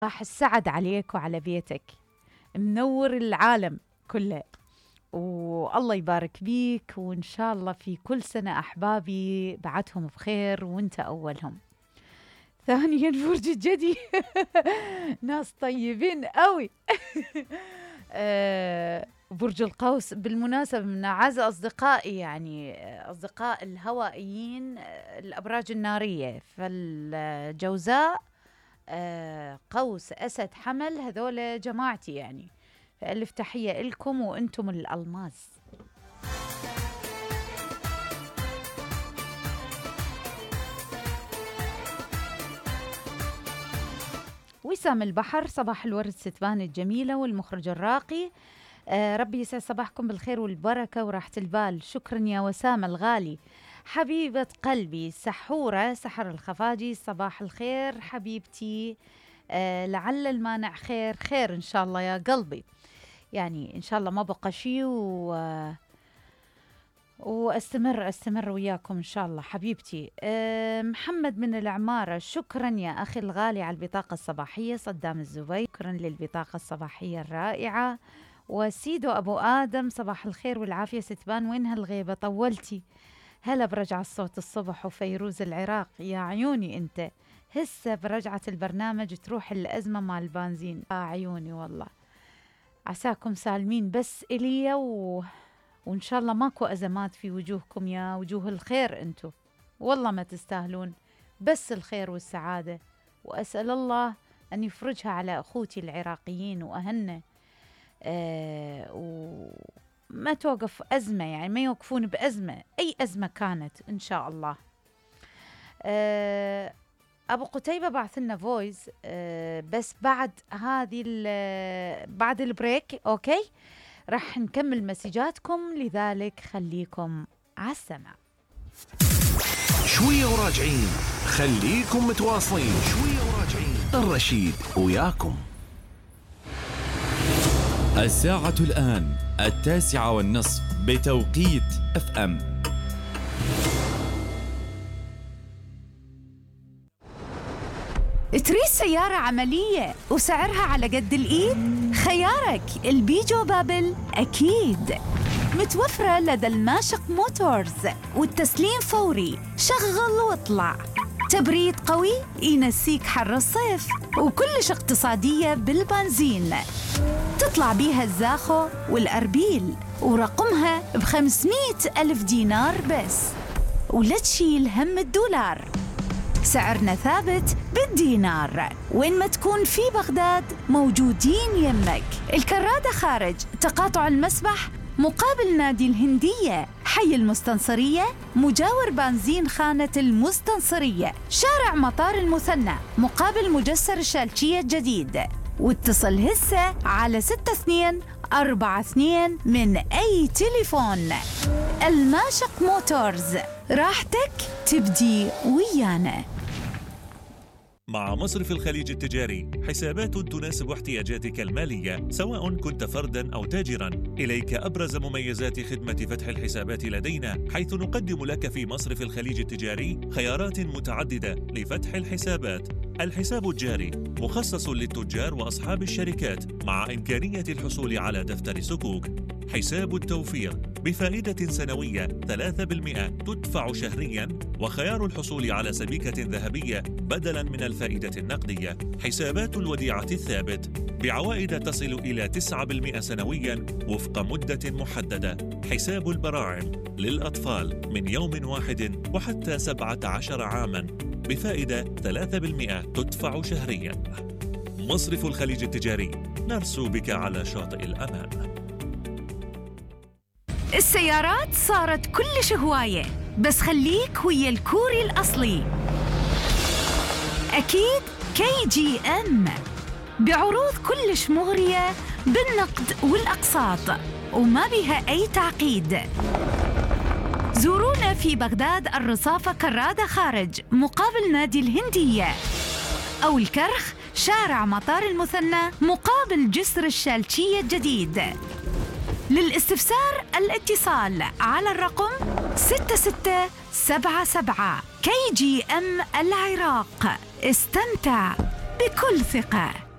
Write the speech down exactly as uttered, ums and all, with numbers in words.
صباح السعد عليك وعلى بيتك، منور العالم كله، والله يبارك بيك، وإن شاء الله في كل سنة أحبابي بعدهم بخير وانت أولهم. ثانيا برج الجدي ناس طيبين قوي. آه، برج القوس بالمناسبة من أعز أصدقائي، يعني أصدقاء الهوائيين، الأبراج النارية، فالجوزاء آه، قوس أسد حمل، هذول جماعتي يعني، فألف تحية لكم وأنتم الألماس. وسام البحر، صباح الورد ستبان الجميلة والمخرج الراقي، آه ربي يسعد صباحكم بالخير والبركة وراحة البال. شكرا يا وسام الغالي حبيبة قلبي. سحورة سحر الخفاجي، صباح الخير حبيبتي، آه لعل المانع خير خير إن شاء الله يا قلبي، يعني إن شاء الله ما بقى شيء و... واستمر استمر وياكم ان شاء الله حبيبتي. أه محمد من العمارة، شكرا يا اخي الغالي على البطاقة الصباحية. صدام الزبير، شكرا للبطاقة الصباحية الرائعة. وسيدو ابو ادم، صباح الخير والعافية ستبان، وين هالغيبة طولتي؟ هلا برجع الصوت الصبح. وفيروز العراق، يا عيوني انت هسه برجعة البرنامج تروح الازمة مال البنزين. آه عيوني والله، عساكم سالمين بس الي و... وإن شاء الله ماكو أزمات في وجوهكم يا وجوه الخير أنتو، والله ما تستاهلون، بس الخير والسعادة. وأسأل الله أن يفرجها على أخوتي العراقيين وأهلنا، آه وما توقف أزمة، يعني ما يوقفون بأزمة، أي أزمة كانت إن شاء الله. آه أبو قتيبة بعث لنا فويس، آه بس بعد هذه بعد البريك أوكي راح نكمل مسجاتكم، لذلك خليكم على السمع. شوية وراجعين، خليكم متواصلين. شوية وراجعين، الرشيد وياكم. الساعة الآن التاسعة والنصف بتوقيت اف ام. تريد سيارة عملية وسعرها على قد الإيد؟ خيارك البيجو بابل أكيد، متوفرة لدى الماشق موتورز، والتسليم فوري، شغل واطلع. تبريد قوي ينسيك حر الصيف، وكلش اقتصادية بالبنزين، تطلع بيها الزاخو والأربيل، ورقمها بخمسمائة ألف دينار بس، ولا تشيل هم الدولار. سعرنا ثابت بالدينار، وين ما تكون في بغداد موجودين يمك. الكرادة خارج تقاطع المسبح مقابل نادي الهندية، حي المستنصرية مجاور بنزين خانة المستنصرية، شارع مطار المثنى مقابل مجسر الشالشية الجديد. واتصل هسه على ستة اثنين أربعة اثنين من أي تليفون. الماشق موتورز، راحتك تبدي ويانا. مع مصرف الخليج التجاري، حسابات تناسب احتياجاتك المالية سواء كنت فرداً أو تاجراً. إليك أبرز مميزات خدمة فتح الحسابات لدينا، حيث نقدم لك في مصرف الخليج التجاري خيارات متعددة لفتح الحسابات. الحساب الجاري مخصص للتجار وأصحاب الشركات، مع إمكانية الحصول على دفتر صكوك. حساب التوفير بفائدة سنوية ثلاثة بالمئة تدفع شهرياً، وخيار الحصول على سبيكة ذهبية بدلاً من الفائدة النقدية. حسابات الوديعة الثابت بعوائد تصل إلى تسعة بالمئة سنوياً وفق مدة محددة. حساب البراعم للأطفال من يوم واحد وحتى سبعة عشر عاماً بفائدة ثلاثة بالمئة تدفع شهرياً. مصرف الخليج التجاري، نرسو بك على شاطئ الأمان. السيارات صارت كلش هواية، بس خليك ويا الكوري الأصلي، أكيد كي جي أم، بعروض كلش مغرية بالنقد والأقساط، وما بها أي تعقيد. زورونا في بغداد الرصافة كرادة خارج مقابل نادي الهندية، أو الكرخ شارع مطار المثنى مقابل جسر الشالشية الجديد. للاستفسار الاتصال على الرقم ستة ستة سبعة سبعة. كي جي أم العراق، استمتع بكل ثقة.